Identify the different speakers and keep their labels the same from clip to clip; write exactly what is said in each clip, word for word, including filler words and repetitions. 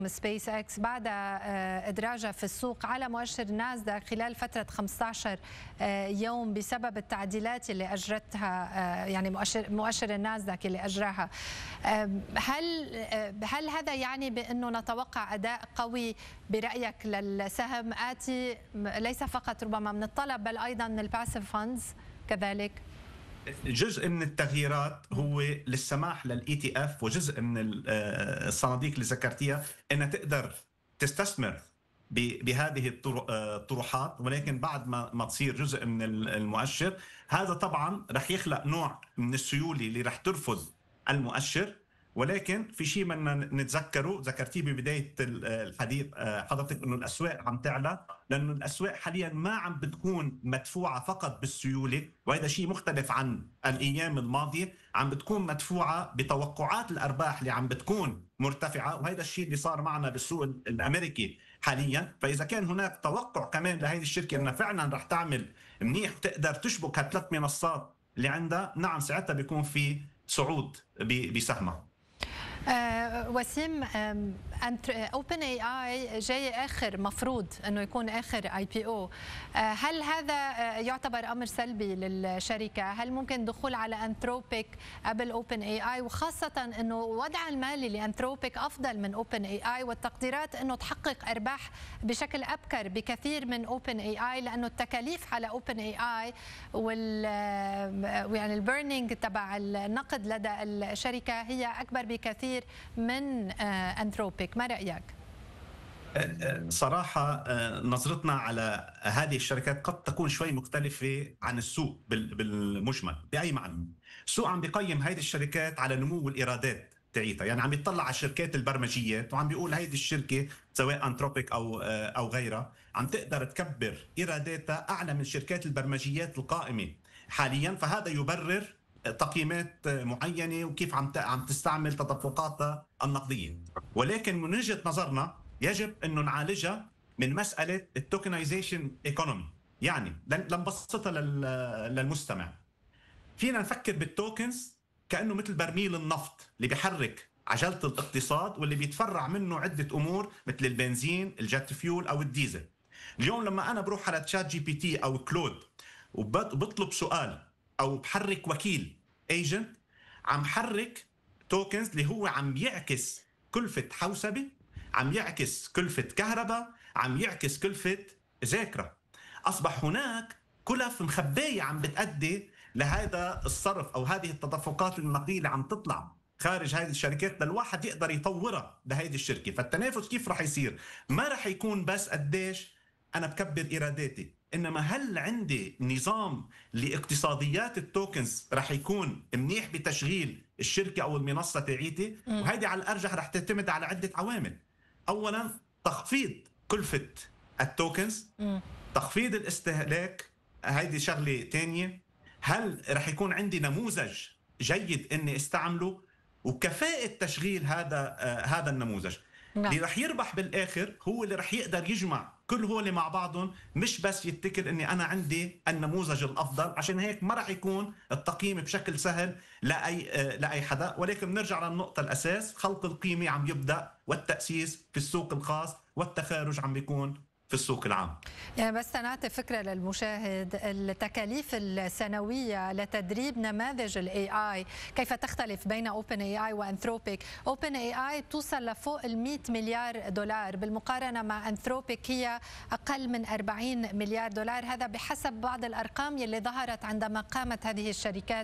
Speaker 1: سبيس اكس بعد ادراجها في السوق على مؤشر ناسداك خلال فتره خمسة عشر يوم بسبب التعديلات اللي اجرتها، يعني مؤشر مؤشر الناسداك اللي اجراها. هل هل هذا يعني بانه نتوقع اداء قوي برايك للسهم آتي ليس فقط ربما من الطلب بل ايضا من الباسيف فاندز كذلك؟
Speaker 2: جزء من التغييرات هو للسماح للاي تي اف وجزء من الصناديق اللي ذكرتيها انها تقدر تستثمر بهذه الطروحات، ولكن بعد ما ما تصير جزء من المؤشر هذا طبعا رح يخلق نوع من السيوله اللي رح ترفض المؤشر. ولكن في شيء بدنا نتذكره، ذكرتيه ببدايه الحديث حضرتك، انه الاسواق عم تعلى لانه الاسواق حاليا ما عم بتكون مدفوعه فقط بالسيوله، وهذا شيء مختلف عن الايام الماضيه، عم بتكون مدفوعه بتوقعات الارباح اللي عم بتكون مرتفعه، وهذا الشيء اللي صار معنا بالسوق الامريكي حاليا. فاذا كان هناك توقع كمان لهذه الشركه انها فعلا رح تعمل منيح وتقدر تشبك هالثلاث منصات اللي عندها، نعم ساعتها بيكون في صعود بسهمها.
Speaker 1: أه وسيم، اوبن اي اي جاي اخر، مفروض انه يكون اخر اي بي او، هل هذا يعتبر امر سلبي للشركه؟ هل ممكن دخول على انثروبيك قبل اوبن اي اي، وخاصه انه وضع المالي لانثروبيك افضل من اوبن اي اي، والتقديرات انه تحقق ارباح بشكل ابكر بكثير من اوبن اي اي، لانه التكاليف على اوبن اي اي وال يعني البيرنينج تبع النقد لدى الشركه هي اكبر بكثير من انثروبيك. ما رأيك؟
Speaker 2: صراحة نظرتنا على هذه الشركات قد تكون شوي مختلفة عن السوق بالمجمل. بأي معنى؟ السوق عم بيقيم هذه الشركات على نمو الإيرادات تعيتها، يعني عم يطلع على شركات البرمجيات وعم بيقول هذه الشركة سواء انثروبيك أو أو غيرها عم تقدر تكبر إيراداتها أعلى من شركات البرمجيات القائمة حاليا، فهذا يبرر تقييمات معينه وكيف عم عم تستعمل تدفقاتها النقديه. ولكن من وجهه نظرنا يجب انه نعالجها من مساله التوكنايزيشن ايكونومي، يعني لنبسطها للمستمع. فينا نفكر بالتوكنز كانه مثل برميل النفط اللي بيحرك عجله الاقتصاد واللي بيتفرع منه عده امور مثل البنزين، الجت فيول او الديزل. اليوم لما انا بروح على تشات جي بي تي او كلود وبطلب سؤال او بحرك وكيل ايجنت، عم حرك توكنز اللي هو عم يعكس كلفة حوسبة، عم يعكس كلفة كهرباء، عم يعكس كلفة ذاكرة. اصبح هناك كلف مخباية عم بتأدي لهذا الصرف او هذه التدفقات النقدية اللي عم تطلع خارج هذه الشركات للواحد يقدر يطورها لهذه الشركة. فالتنافس كيف رح يصير؟ ما رح يكون بس قديش انا بكبر ايراداتي، انما هل عندي نظام لاقتصاديات التوكنز رح يكون منيح بتشغيل الشركه او المنصه تاعيتي. وهيدي على الارجح رح تعتمد على عده عوامل. اولا تخفيض كلفه التوكنز، تخفيض الاستهلاك، هيدي شغله ثانيه. هل رح يكون عندي نموذج جيد اني استعمله، وكفاءه تشغيل هذا آه هذا النموذج. اللي رح يربح بالاخر هو اللي رح يقدر يجمع كل هول مع بعضهم، مش بس يتكل اني انا عندي النموذج الافضل. عشان هيك ما رح يكون التقييم بشكل سهل لاي لاي حدا. ولكن بنرجع للنقطه الاساس، خلق القيمه عم يبدا والتاسيس في السوق الخاص والتخارج عم بيكون في السوق العام.
Speaker 1: يعني بس نعطي فكرة للمشاهد، التكاليف السنوية لتدريب نماذج الاي اي كيف تختلف بين اوبن اي اي وانثروبيك. اوبن اي اي توصل لفوق ال مئة مليار دولار، بالمقارنة مع انثروبيك هي اقل من أربعين مليار دولار، هذا بحسب بعض الارقام يلي ظهرت عندما قامت هذه الشركات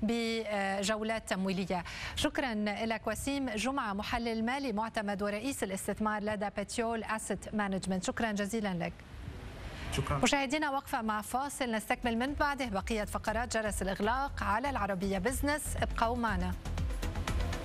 Speaker 1: بجولات تمويلية. شكرا لك وسيم جمعة، محلل مالي معتمد ورئيس الاستثمار لدى بتيول اسيت مانجمنت. شكرا جزيلا لك.
Speaker 2: شكرا.
Speaker 1: مشاهدينا وقفة مع فاصل، نستكمل من بعده بقية فقرات جرس الإغلاق على العربية بزنس، ابقوا معنا.